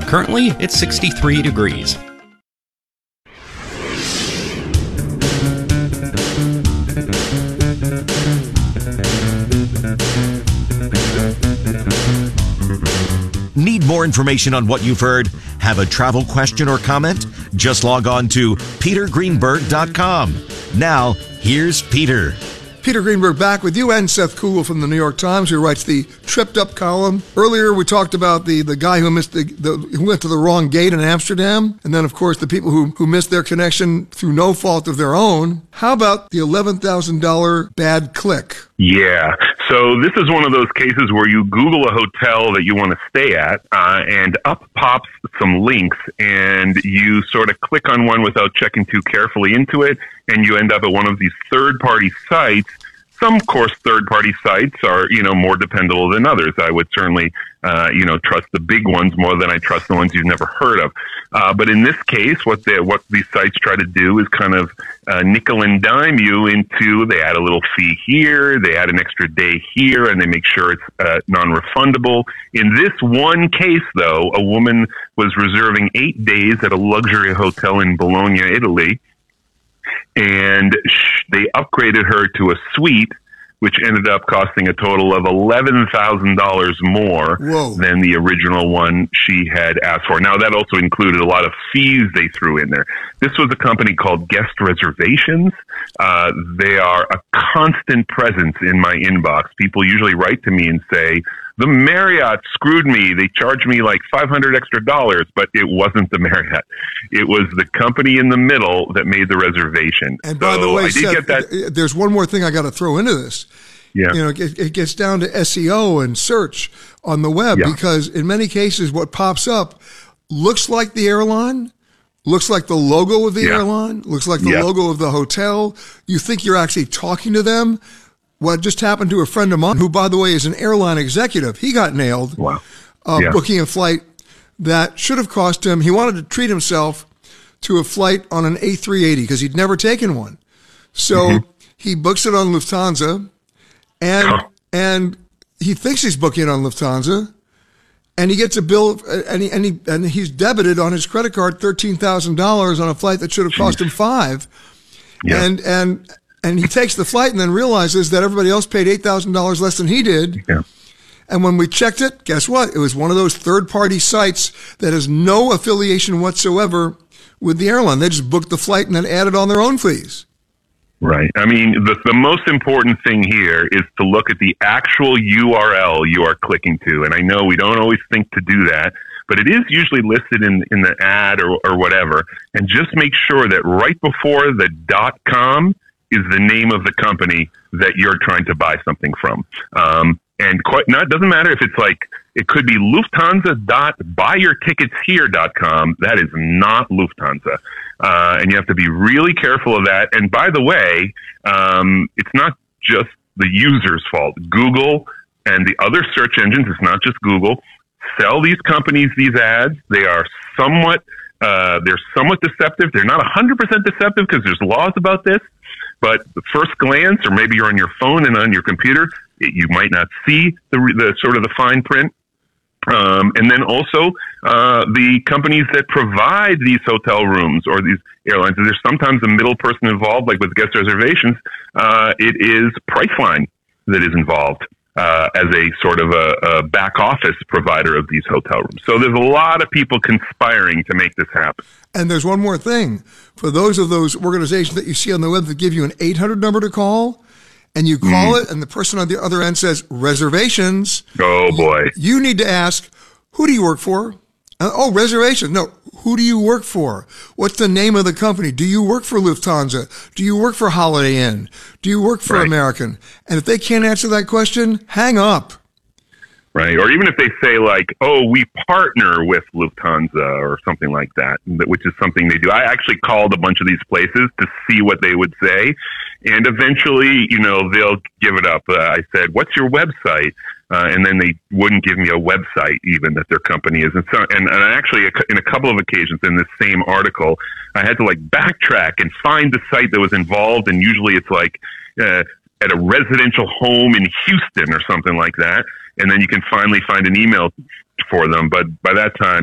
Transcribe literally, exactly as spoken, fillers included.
Currently, it's sixty-three degrees. Need more information on what you've heard? Have a travel question or comment? Just log on to peter greenberg dot com. Now, here's Peter. Peter Greenberg back with you and Seth Kugel from the New York Times, who writes the Tripped Up column. Earlier, we talked about the, the guy who missed the, the who went to the wrong gate in Amsterdam, and then, of course, the people who, who missed their connection through no fault of their own. How about the eleven thousand dollars bad click? Yeah. So this is one of those cases where you Google a hotel that you want to stay at, uh, and up pops some links, and you sort of click on one without checking too carefully into it, and you end up at one of these third-party sites. Some, of course, third-party sites are, you know, more dependable than others. I would certainly, uh, you know, trust the big ones more than I trust the ones you've never heard of. Uh, but in this case, what they, what these sites try to do is kind of uh, nickel and dime you into, they add a little fee here, they add an extra day here, and they make sure it's uh, non-refundable. In this one case, though, a woman was reserving eight days at a luxury hotel in Bologna, Italy, and they upgraded her to a suite, which ended up costing a total of eleven thousand dollars more Whoa. than the original one she had asked for. Now, that also included a lot of fees they threw in there. This was a company called Guest Reservations. Uh, they are a constant presence in my inbox. People usually write to me and say, the Marriott screwed me. They charged me like five hundred extra dollars, but it wasn't the Marriott. It was the company in the middle that made the reservation. And by so the way, I did Seth, get that. There's one more thing I got to throw into this. Yeah. You know, it, it gets down to S E O and search on the web, Yeah. because in many cases, what pops up looks like the airline, looks like the logo of the Yeah. airline, looks like the Yeah. logo of the hotel. You think you're actually talking to them. What just happened to a friend of mine, who, by the way, is an airline executive. He got nailed. Wow. Uh, Yeah. Booking a flight that should have cost him. He wanted to treat himself to a flight on an A three eighty because he'd never taken one. So Mm-hmm. he books it on Lufthansa, and Huh. and he thinks he's booking it on Lufthansa, and he gets a bill, and he, and he and he's debited on his credit card thirteen thousand dollars on a flight that should have cost him five. Yeah. And and and he takes the flight and then realizes that everybody else paid eight thousand dollars less than he did. Yeah. And when we checked it, guess what? It was one of those third-party sites that has no affiliation whatsoever with the airline. They just booked the flight and then added on their own fees. Right. I mean, the, the most important thing here is to look at the actual U R L you are clicking to. And I know we don't always think to do that, but it is usually listed in, in the ad or, or whatever. And just make sure that right before the .com is the name of the company that you're trying to buy something from. Um, and quite not, it doesn't matter if it's like, it could be Lufthansa dot buy your tickets here dot com. That is not Lufthansa. Uh, and you have to be really careful of that. And by the way, um, it's not just the user's fault. Google and the other search engines, it's not just Google, sell these companies these ads. They are somewhat, uh, they're somewhat deceptive. They're not one hundred percent deceptive because there's laws about this. But the first glance, or maybe you're on your phone and on your computer, it, you might not see the, the sort of the fine print. Um, and then also uh, the companies that provide these hotel rooms or these airlines. There's sometimes a middle person involved, like with Guest Reservations. Uh, it is Priceline that is involved uh, as a sort of a, a back office provider of these hotel rooms. So there's a lot of people conspiring to make this happen. And there's one more thing. For those of those organizations that you see on the web that give you an eight hundred number to call, and you call mm. it, and the person on the other end says, reservations. Oh, boy. You, you need to ask, who do you work for? Uh, oh, reservations. No, who do you work for? What's the name of the company? Do you work for Lufthansa? Do you work for Holiday Inn? Do you work for right. American? And if they can't answer that question, hang up. Right. Or even if they say like, oh, we partner with Lufthansa or something like that, which is something they do. I actually called a bunch of these places to see what they would say. And eventually, you know, they'll give it up. Uh, I said, what's your website? Uh, and then they wouldn't give me a website even that their company is. And, so, and, and actually, in a couple of occasions in this same article, I had to like backtrack and find the site that was involved. And usually it's like uh, at a residential home in Houston or something like that. And then you can finally find an email for them. But by that time,